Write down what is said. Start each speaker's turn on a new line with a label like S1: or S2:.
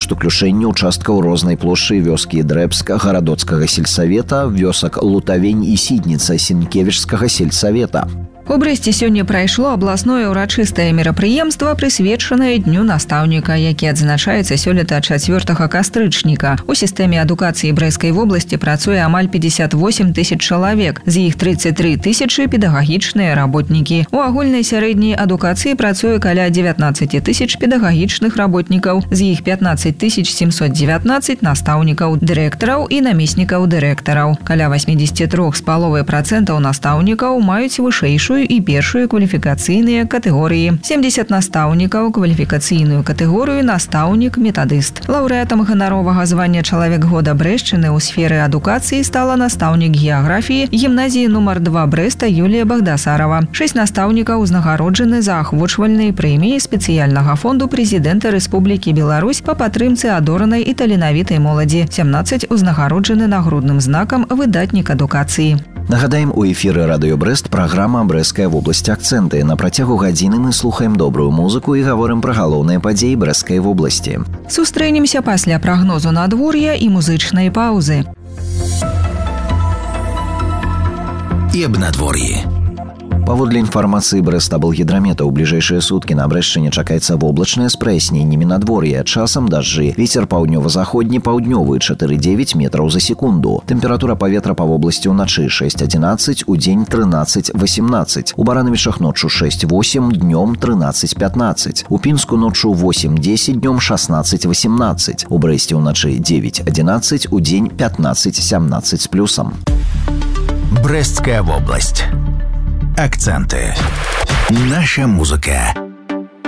S1: кошт уключэння ўчасткаў рознай плошчы вёскі Дрэбска гарадоцкага сельсавета, вёсак Лутавень і Сідніца Сінкевічскага сельсавета.
S2: У Брэсце сёння прайшло абласное ўрачыстае мерапрыемства, прысвечанае Дню настаўніка, які адзначаецца сёлета 4 кастрычніка. У сістэме адукацыі Брэсцкай вобласці працуе амаль 58 тысяч чалавек, з іх 33 тысячы педагагічныя работнікі. У агульнай сярэдняй адукацыі працуе каля 19 тысяч педагагічных работнікаў, з іх 15 719 настаўнікаў, дырэктараў і намеснікаў дырэктараў. Каля 83,5% настаўнікаў маюць вышэйшую і першую кваліфікацыйныя катэгорыі. 70 настаўнікаў кваліфікацыйную катэгорыю настаўнік-метадыст. Лаўрэатам ганаровага звання чалавек года Брэсчыны ў сферы адукацыі стала настаўнік геаграфіі гімназіі нумар 2 Брэста Юлія Багдасарова. 6 настаўнікаў узнагароджаны за ахвочвальнай прэміяй спецыяльнага фонду прэзідэнта Рэспублікі Беларусь па падтрымцы адоранай і таленавітай моладзі. 17 узнагароджаны нагрудным знакам выдатнік адукацыі.
S1: Нагадаем, у эфіры Радыё Брэст праграма «Брэсцкая вобласць. Акцэнты». На працягу гадзіны мы слухаем добрую музыку і гаворым пра галоўныя падзеі Брэсцкай вобласці.
S2: Сустрэнемся пасля прагнозу надвор'я і музычнай паўзы.
S3: І аб надвор'і.
S1: Паводле інфармацыі Брэстаблгідрамета, у бліжэйшыя суткі на Брэсчыне чакаецца воблачнае з праясненнямі надвор'я, часам дажджы. Вецер паўднёва-заходні, паўднёвы 4,9 метраў за секунду. Тэмпература паветра па вобласці ўначы 6-11, удзень 13-18. У Баранавічах ноччу 6-8, днём 13-15. У Пінску ноччу 8-10, днём 16-18. У Брэсце ўначы 9-11, удзень 15-17 з плюсам.
S3: Брэсцкая вобласць. Акценты. Наша музыка.